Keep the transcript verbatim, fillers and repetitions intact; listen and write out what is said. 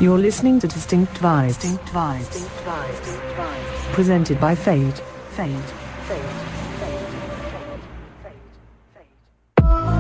You're listening to Distinct Vibes. Distinct Vibes. Presented by Fade. Fade.